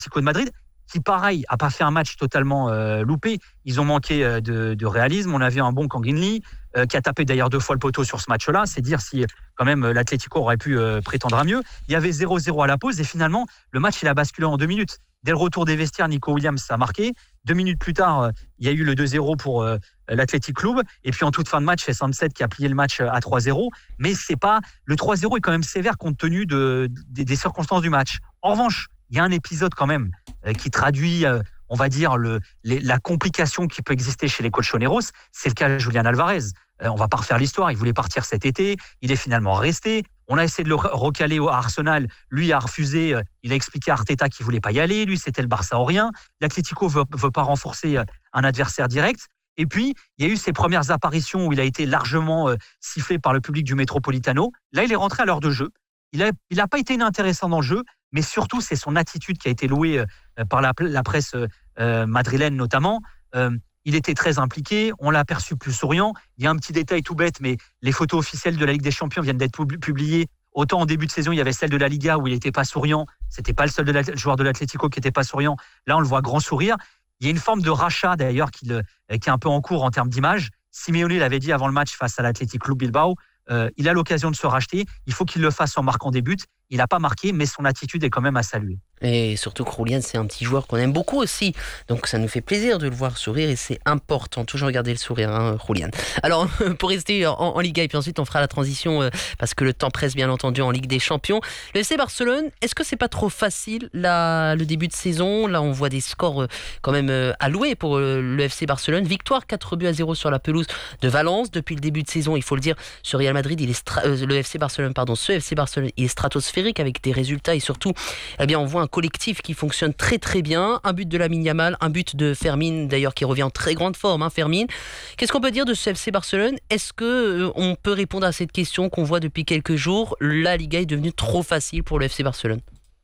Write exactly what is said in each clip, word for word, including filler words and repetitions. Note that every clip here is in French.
l'Atlético de Madrid, qui pareil a pas fait un match totalement euh, loupé. Ils ont manqué euh, de, de réalisme. On a vu un bon Kanginli euh, qui a tapé d'ailleurs deux fois le poteau sur ce match-là. C'est dire si quand même l'Atlético aurait pu euh, prétendre à mieux. Il y avait zéro zéro à la pause et finalement le match il a basculé en deux minutes. Dès le retour des vestiaires, Nico Williams a marqué. Deux minutes plus tard, euh, il y a eu le deux zéro pour euh, l'Athletic Club. Et puis en toute fin de match, c'est Sunset qui a plié le match à trois zéro. Mais c'est pas le trois zéro est quand même sévère compte tenu de, de, des circonstances du match. En revanche, il y a un épisode quand même euh, qui traduit, euh, on va dire, le, les, la complication qui peut exister chez les colchoneros. C'est le cas de Julián Alvarez. Euh, on va pas refaire l'histoire. Il voulait partir cet été. Il est finalement resté. On a essayé de le recaler à Arsenal. Lui a refusé. Euh, il a expliqué à Arteta qu'il voulait pas y aller. Lui, c'était le Barça ou rien. L'Atlético veut, veut pas renforcer euh, un adversaire direct. Et puis, il y a eu ses premières apparitions où il a été largement euh, sifflé par le public du Metropolitano. Là, il est rentré à l'heure de jeu. Il a, il a pas été inintéressant dans le jeu, mais surtout, c'est son attitude qui a été louée euh, par la, la presse euh, madrilène notamment. Euh, il était très impliqué, on l'a aperçu plus souriant. Il y a un petit détail tout bête, mais les photos officielles de la Ligue des Champions viennent d'être publiées. Autant en début de saison, il y avait celle de la Liga où il n'était pas souriant. C'était pas le seul de la, le joueur de l'Atlético qui n'était pas souriant. Là, on le voit grand sourire. Il y a une forme de rachat d'ailleurs qui, le, qui est un peu en cours en termes d'image. Simeone l'avait dit avant le match face à l'Athletic Club Bilbao. Euh, il a l'occasion de se racheter. Il faut qu'il le fasse en marquant des buts. Il n'a pas marqué, mais son attitude est quand même à saluer. Et surtout que Julián, c'est un petit joueur qu'on aime beaucoup aussi. Donc ça nous fait plaisir de le voir sourire et c'est important. Toujours garder le sourire, hein, Julián. Alors, pour rester en, en Liga, et puis ensuite on fera la transition euh, parce que le temps presse bien entendu en Ligue des Champions. Le F C Barcelone, est-ce que c'est pas trop facile là, le début de saison? Là, on voit des scores euh, quand même euh, alloués pour euh, le F C Barcelone. Victoire quatre buts à zéro sur la pelouse de Valence. Depuis le début de saison, il faut le dire, sur Real Madrid, il est stra- euh, le F C Barcelone, pardon, ce F C Barcelone, il est stratosphérique avec des résultats et surtout, eh bien, on voit un collectif qui fonctionne très très bien. Un but de Lamine Yamal, un but de Fermin d'ailleurs qui revient en très grande forme, hein, Fermin. Qu'est-ce qu'on peut dire de ce F C Barcelone? Est-ce que euh, on peut répondre à cette question qu'on voit depuis quelques jours? La Liga est devenue trop facile pour le F C Barcelone.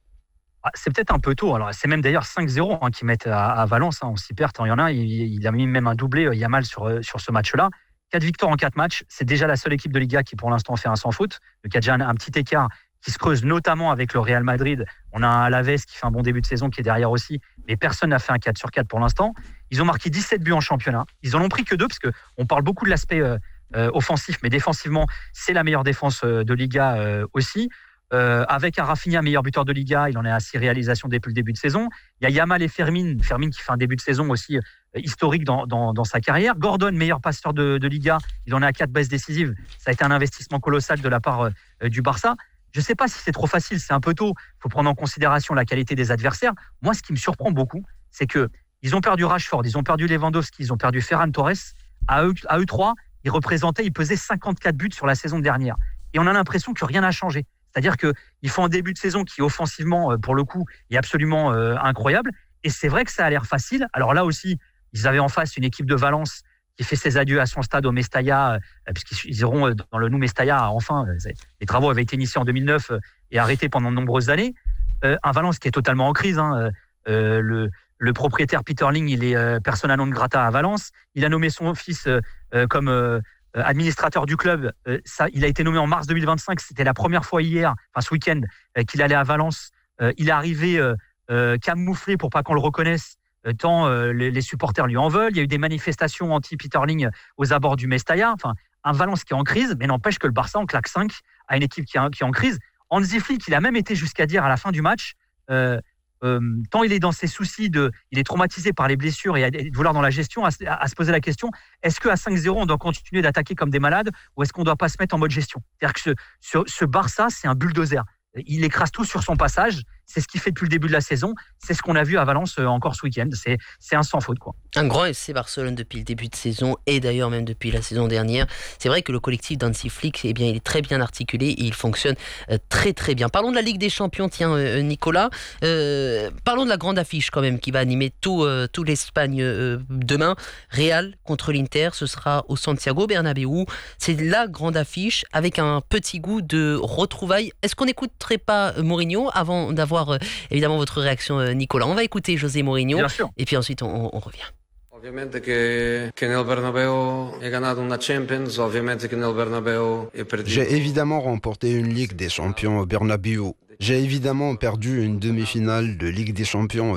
Ah, c'est peut-être un peu tôt. Alors, c'est même d'ailleurs cinq zéro hein, qu'ils mettent à, à Valence. Hein, on s'y perd. Il y en a, il, il a mis même un doublé euh, Yamal sur, euh, sur ce match-là. Quatre victoires en quatre matchs. C'est déjà la seule équipe de Liga qui pour l'instant fait un sans faute. Donc, il y a déjà un, un petit écart qui se creuse notamment avec le Real Madrid. On a un Alaves qui fait un bon début de saison qui est derrière aussi, mais personne n'a fait un quatre sur quatre pour l'instant. Ils ont marqué dix-sept buts en championnat. Ils en ont pris que deux parce qu'on parle beaucoup de l'aspect euh, euh, offensif, mais défensivement, c'est la meilleure défense euh, de Liga euh, aussi. Euh, avec un Rafinha meilleur buteur de Liga, il en est à six réalisations depuis le début de saison. Il y a Yamal et Fermin, Fermin qui fait un début de saison aussi euh, historique dans, dans, dans sa carrière. Gordon, meilleur passeur de, de Liga, il en est à quatre passes décisives. Ça a été un investissement colossal de la part euh, du Barça. Je ne sais pas si c'est trop facile, c'est un peu tôt. Il faut prendre en considération la qualité des adversaires. Moi, ce qui me surprend beaucoup, c'est qu'ils ont perdu Rashford, ils ont perdu Lewandowski, ils ont perdu Ferran Torres. À eux, à eux trois, ils représentaient, ils pesaient cinquante-quatre buts sur la saison dernière. Et on a l'impression que rien n'a changé. C'est-à-dire qu'ils font un début de saison qui, offensivement, pour le coup, est absolument euh, incroyable. Et c'est vrai que ça a l'air facile. Alors là aussi, ils avaient en face une équipe de Valence qui fait ses adieux à son stade au Mestalla, euh, puisqu'ils iront dans le Nou Mestalla. Enfin, euh, les travaux avaient été initiés en deux mille neuf euh, et arrêtés pendant de nombreuses années. Euh, un Valence qui est totalement en crise. Hein. Euh, le, le propriétaire Peter Ling, il est euh, persona non grata à Valence. Il a nommé son fils euh, euh, comme euh, administrateur du club. Euh, ça, il a été nommé en mars deux mille vingt-cinq. C'était la première fois hier, enfin ce week-end, euh, qu'il allait à Valence. Euh, il est arrivé euh, euh, camouflé pour pas qu'on le reconnaisse. Tant euh, les, les supporters lui en veulent. Il y a eu des manifestations anti-Peter Ling aux abords du Mestalla. Enfin, un Valence qui est en crise, mais n'empêche que le Barça en claque cinq à une équipe qui est, qui est en crise. Hansi Flick, il a même été jusqu'à dire à la fin du match, euh, euh, tant il est dans ses soucis, de, il est traumatisé par les blessures et à, de vouloir dans la gestion, à, à, à se poser la question, est-ce qu'à cinq zéro, on doit continuer d'attaquer comme des malades ou est-ce qu'on ne doit pas se mettre en mode gestion? C'est-à-dire que ce, ce, ce Barça, c'est un bulldozer. Il écrase tout sur son passage. C'est ce qu'il fait depuis le début de la saison. C'est ce qu'on a vu à Valence encore ce week-end. C'est, c'est un sans faute, quoi. Un grand F C Barcelone depuis le début de saison et d'ailleurs même depuis la saison dernière. C'est vrai que le collectif d'Hansi Flick, eh bien, il est très bien articulé et il fonctionne euh, très très bien. Parlons de la Ligue des Champions, tiens, euh, Nicolas. Euh, parlons de la grande affiche quand même qui va animer tout, euh, tout l'Espagne euh, demain. Real contre l'Inter, ce sera au Santiago Bernabéu. C'est la grande affiche avec un petit goût de retrouvailles. Est-ce qu'on n'écouterait pas Mourinho avant d'avoir euh, évidemment votre réaction, euh, Nicolas? On va écouter José Mourinho et puis ensuite on, on revient. Ovviamente che, che nel Bernabéu he gagnato una Champions, ovviamente che nel Bernabéu he perdu. J'ai évidemment remporté une Ligue des Champions au Bernabéu. J'ai évidemment perdu une demi-finale de Ligue des Champions